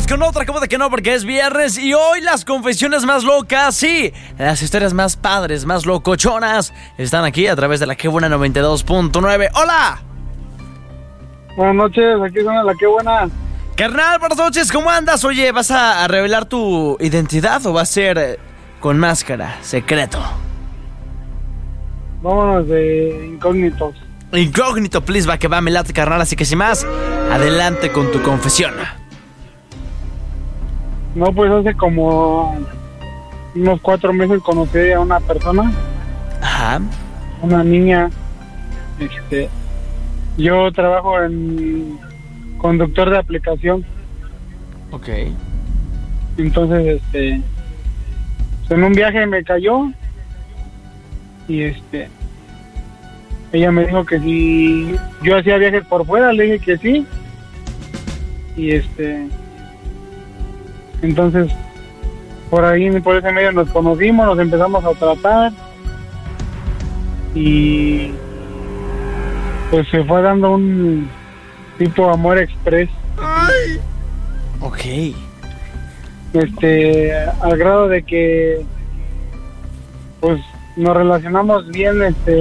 Vamos con otra, como de que no, porque es viernes y hoy las confesiones más locas, sí, las historias más padres, más locochonas, están aquí a través de la Qué Buena 92.9. ¡Hola! Buenas noches, aquí suena la Qué Buena. Carnal, buenas noches, ¿cómo andas? Oye, ¿vas a revelar tu identidad o va a ser con máscara, secreto? Vámonos de incógnitos. Incógnito, please, va que va, me late, carnal, así que sin más, adelante con tu confesión. No, pues hace como unos 4 meses conocí a una persona, Ajá. una niña. Yo trabajo en conductor de aplicación. Ok. Entonces, en un viaje me cayó y ella me dijo que si yo hacía viajes por fuera, le dije que sí. Y entonces por ese medio nos conocimos, nos empezamos a tratar y pues se fue dando un tipo amor express. Ay. Ok. Al grado de que pues nos relacionamos bien,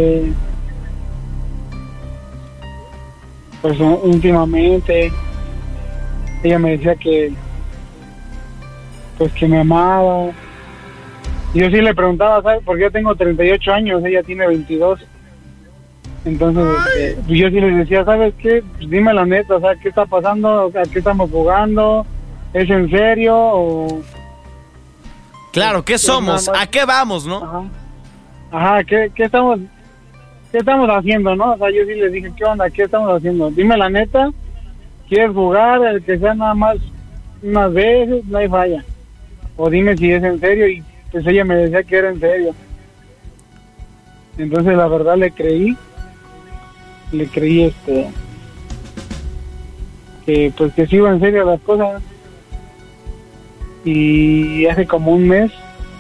pues últimamente. Ella me decía que pues que me amaba. Y yo sí le preguntaba, ¿sabes? Porque yo tengo 38 años, ella tiene 22. Entonces, yo sí les decía, ¿sabes qué? Pues dime la neta, o sea, ¿qué está pasando? ¿A qué estamos jugando? ¿Es en serio? O... Claro, ¿qué somos? ¿A qué vamos, no? Ajá, ¿qué estamos haciendo, no? O sea, yo sí les dije, ¿qué onda? ¿Qué estamos haciendo? Dime la neta, ¿quieres jugar? El que sea nada más unas veces, no hay falla. O dime si es en serio, y pues ella me decía que era en serio. Entonces la verdad le creí que pues que sí iba en serio las cosas. Y hace como un mes,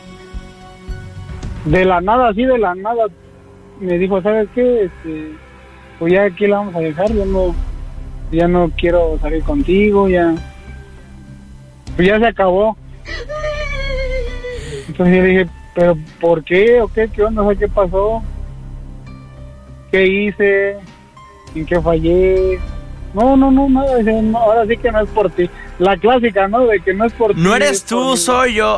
de la nada, me dijo, ¿sabes qué? Pues ya aquí la vamos a dejar, ya no quiero salir contigo, pues ya se acabó. Entonces yo dije, ¿pero por qué? ¿O qué? ¿Qué onda? ¿Qué pasó? ¿Qué hice? ¿En qué fallé? No, nada. Dice, no, ahora sí que no es por ti. La clásica, ¿no? De que no es por ti. No eres tú, soy yo.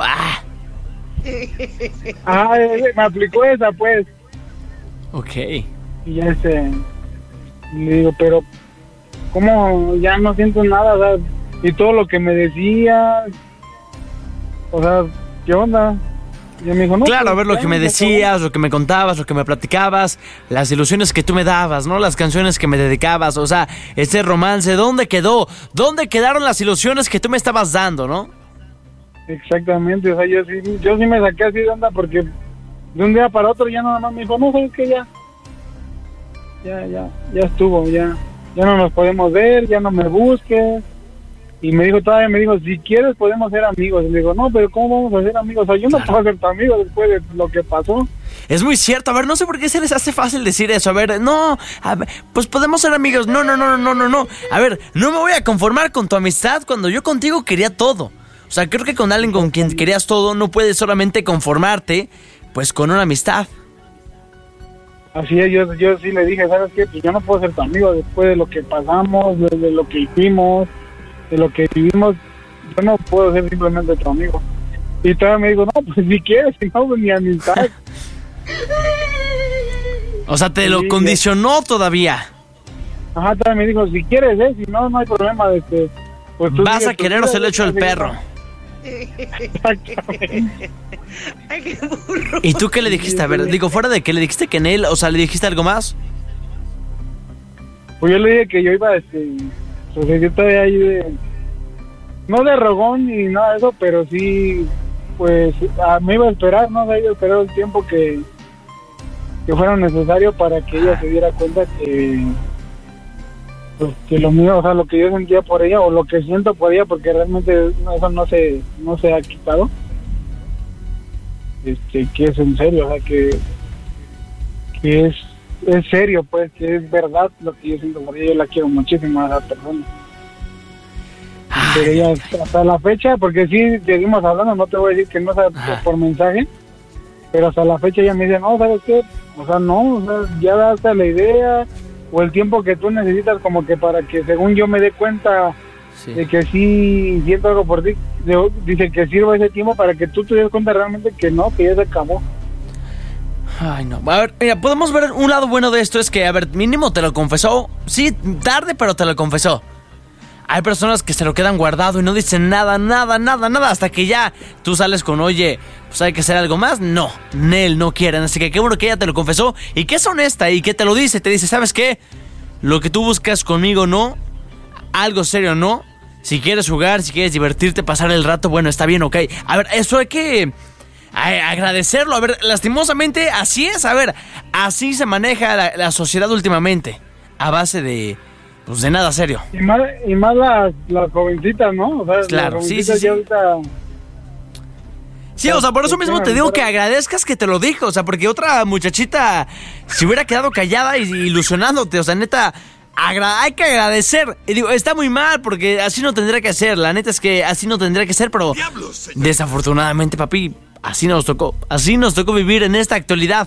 Me aplicó esa, pues. Ok. Y ya le digo, pero ¿cómo ya no siento nada? O sea, y todo lo que me decía, o sea, ¿qué onda? Y me dijo, no, claro, pues, a ver lo que me decías, lo que me contabas, lo que me platicabas, las ilusiones que tú me dabas, ¿no? Las canciones que me dedicabas, o sea, ese romance, ¿dónde quedó? ¿Dónde quedaron las ilusiones que tú me estabas dando, no? Exactamente, o sea, yo sí me saqué así de onda porque de un día para otro ya nada más me dijo, no, ¿sabes qué? Ya estuvo, ya no nos podemos ver, ya no me busques. Y todavía me dijo, si quieres podemos ser amigos. Y le digo, no, pero ¿cómo vamos a ser amigos? O sea, yo no puedo ser tu amigo después de lo que pasó. Es muy cierto, a ver, no sé por qué se les hace fácil decir eso. A ver, no, pues podemos ser amigos. No. A ver, no me voy a conformar con tu amistad cuando yo contigo quería todo. O sea, creo que con alguien con quien querías todo no puedes solamente conformarte, pues con una amistad. Así es, yo sí le dije, ¿sabes qué? Pues yo no puedo ser tu amigo después de lo que pasamos, de lo que hicimos, de lo que vivimos. Yo no puedo ser simplemente tu amigo. Y todavía me dijo, no, pues si quieres, si no, pues mi amistad. O sea, te lo condicionó todavía. Ajá, todavía me dijo, si quieres, si no, no hay problema. Pues tú vas a querer o se lo echo el perro. Exactamente. Ay, qué burro. ¿Y tú qué le dijiste? A ver, digo, fuera de que le dijiste que en él, o sea, ¿le dijiste algo más? Pues yo le dije que yo iba, pues yo todavía ahí no de rogón ni nada de eso, pero sí, pues me iba a esperar, ¿no? Iba a esperar el tiempo que fuera necesario para que ella se diera cuenta que pues que lo mío, o sea, lo que yo sentía por ella o lo que siento por ella, porque realmente eso no se ha quitado, que es en serio, o sea, que es serio, pues, que es verdad lo que yo siento por ella. Yo la quiero muchísimo a esa persona. Pero ya hasta la fecha, porque sí seguimos hablando, no te voy a decir que no sea por mensaje, pero hasta la fecha ella me dice, no, ¿sabes qué? O sea, no, o sea, ya daste la idea o el tiempo que tú necesitas como que para que según yo me dé cuenta de que sí siento algo por ti. Dice que sirva ese tiempo para que tú te des cuenta realmente que no, que ya se acabó. Ay, no. A ver, mira, podemos ver un lado bueno de esto, es que, a ver, mínimo te lo confesó. Sí, tarde, pero te lo confesó. Hay personas que se lo quedan guardado y no dicen nada, hasta que ya tú sales con, oye, pues hay que hacer algo más. No, Nel, no quieren. Así que qué bueno que ella te lo confesó y que es honesta y que te lo dice. Te dice, ¿sabes qué? Lo que tú buscas conmigo, no. Algo serio, no. Si quieres jugar, si quieres divertirte, pasar el rato, bueno, está bien, ok. A ver, eso hay que agradecerlo. A ver, lastimosamente, así es. A ver, así se maneja la sociedad últimamente. A base de... pues de nada serio. Y más las jovencitas, ¿no? O sea, claro, las sí. Ya ahorita... Sí, o sea, por eso mismo te digo que agradezcas que te lo dijo. O sea, porque otra muchachita se hubiera quedado callada y ilusionándote. O sea, neta, hay que agradecer. Y digo, está muy mal porque así no tendría que ser. La neta es que así no tendría que ser, pero desafortunadamente, papi, así nos tocó. Así nos tocó vivir en esta actualidad.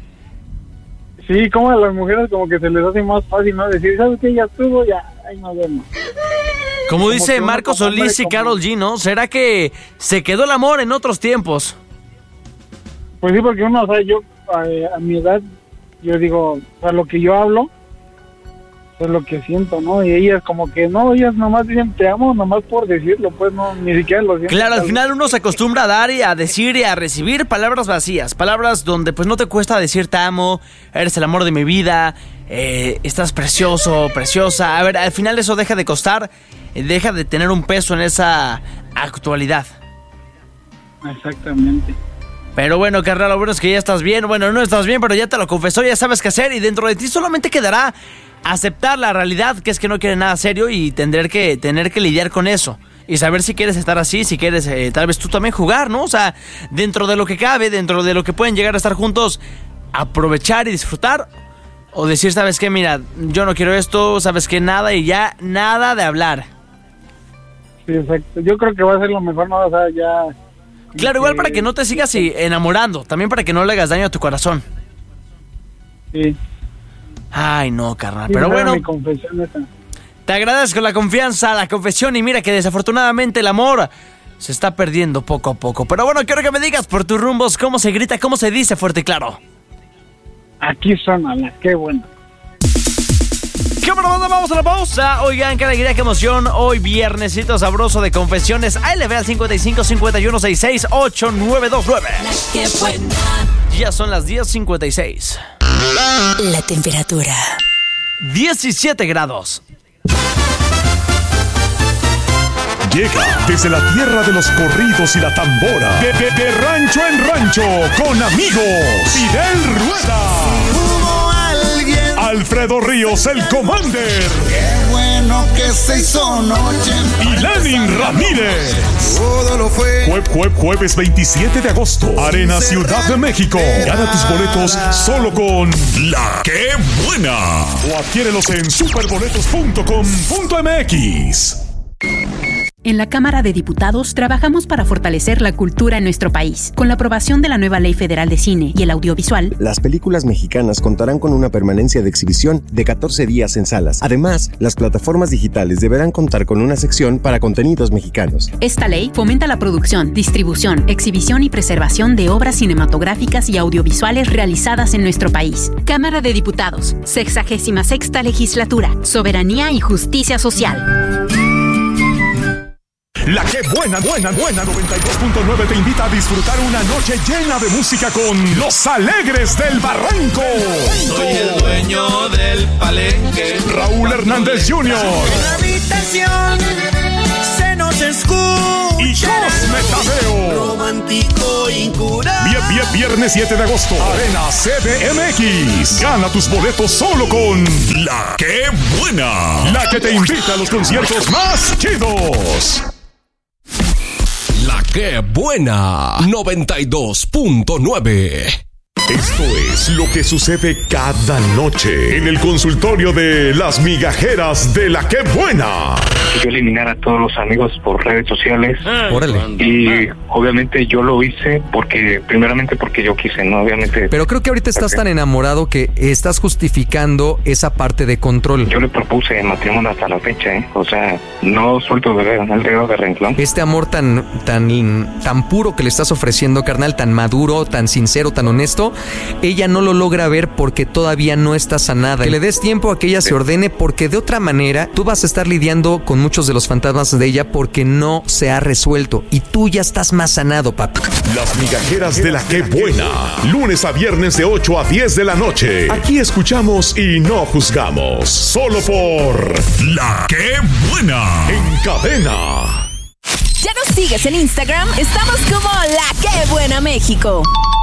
Sí, como a las mujeres como que se les hace más fácil, ¿no? Decir, ¿sabes qué? Ya estuvo, ya, ahí nos vemos. Como dice Marcos Solís y Karol G, ¿no? ¿Será que se quedó el amor en otros tiempos? Pues sí, porque uno, o sea, yo a mi edad, yo digo, o sea, lo que yo hablo es lo que siento, ¿no? Y ellas como que no, ellas nomás dicen te amo, nomás por decirlo, pues no, ni siquiera lo siento. Claro, al final uno se acostumbra a dar y a decir y a recibir palabras vacías, palabras donde pues no te cuesta decir te amo, eres el amor de mi vida, estás precioso, preciosa. A ver, al final eso deja de costar, deja de tener un peso en esa actualidad. Exactamente. Pero bueno, carnal, lo bueno es que ya estás bien. Bueno, no estás bien, pero ya te lo confesó, ya sabes qué hacer. Y dentro de ti solamente quedará aceptar la realidad, que es que no quiere nada serio y tener que lidiar con eso. Y saber si quieres estar así, si quieres tal vez tú también jugar, ¿no? O sea, dentro de lo que cabe, dentro de lo que pueden llegar a estar juntos, aprovechar y disfrutar. O decir, ¿sabes qué? Mira, yo no quiero esto, ¿sabes qué? Nada y ya, nada de hablar. Sí, exacto. Yo creo que va a ser lo mejor, ¿no? O sea, ya... Claro, igual para que no te sigas enamorando. También para que no le hagas daño a tu corazón. Sí. Ay, no, carnal. Sí, pero bueno, mi confesión esa. Te agradezco la confianza, la confesión. Y mira que desafortunadamente el amor se está perdiendo poco a poco. Pero bueno, quiero que me digas por tus rumbos cómo se grita, cómo se dice fuerte y claro. Aquí suena la qué bueno. ¿Qué bueno, banda? Vamos a la pausa. Oigan, qué alegría, qué emoción. Hoy viernesito sabroso de confesiones. Ahí le ve al 55 51 66 8929. Qué buena. Ya son las 10:56. La temperatura 17 grados. Llega desde la tierra de los corridos y la tambora. De rancho en rancho, con amigos. Fidel Rueda. Alfredo Ríos, el Commander. Qué bueno que se hizo noche. Y Lenin Ramírez. Todo lo fue. Jueves 27 de agosto. Arena Ciudad de México. Gana tus boletos solo con La Qué Buena. O adquiérelos en superboletos.com.mx. En la Cámara de Diputados trabajamos para fortalecer la cultura en nuestro país. Con la aprobación de la nueva Ley Federal de Cine y el Audiovisual, las películas mexicanas contarán con una permanencia de exhibición de 14 días en salas. Además, las plataformas digitales deberán contar con una sección para contenidos mexicanos. Esta ley fomenta la producción, distribución, exhibición y preservación de obras cinematográficas y audiovisuales realizadas en nuestro país. Cámara de Diputados, 66ª Legislatura, Soberanía y Justicia Social. La Qué Buena 92.9 te invita a disfrutar una noche llena de música con Los Alegres del Barranco. Soy el dueño del palenque. Raúl Hernández Jr. En la habitación se nos escucha. Y Cosme Tadeo. Romántico incurable. Viernes 7 de agosto. Arena CDMX. Gana tus boletos solo con La Qué Buena. La que te invita a los conciertos más chidos. La Qué Buena 92.9. Esto es lo que sucede cada noche en el consultorio de las migajeras de La Qué Buena. que yo eliminara a todos los amigos por redes sociales. Órale. Y obviamente yo lo hice primeramente porque yo quise, ¿no? Obviamente. Pero creo que ahorita estás tan enamorado que estás justificando esa parte de control. Yo le propuse matrimonio hasta la fecha, O sea, no suelto el dedo de renglón. Este amor tan puro que le estás ofreciendo, carnal, tan maduro, tan sincero, tan honesto, ella no lo logra ver porque todavía no está sanada. Que le des tiempo a que ella se ordene, porque de otra manera tú vas a estar lidiando con muchos de los fantasmas de ella porque no se ha resuelto y tú ya estás más sanado, papi. Las migajeras de la que buena. Lunes a viernes de 8 a 10 de la noche. Aquí escuchamos y no juzgamos. Solo por La que buena. En cadena. ¿Ya nos sigues en Instagram? Estamos como La que buena México.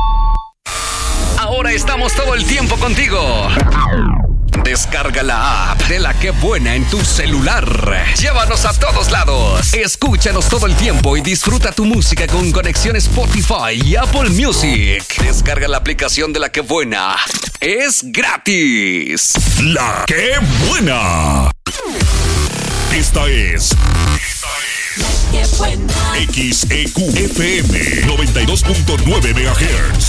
Ahora estamos todo el tiempo contigo. Descarga la app de La que buena en tu celular. Llévanos a todos lados. Escúchanos todo el tiempo y disfruta tu música con conexión Spotify y Apple Music. Descarga la aplicación de La que buena. Es gratis. La que buena. Esta es La que buena. XEQ FM 92.9 MHz.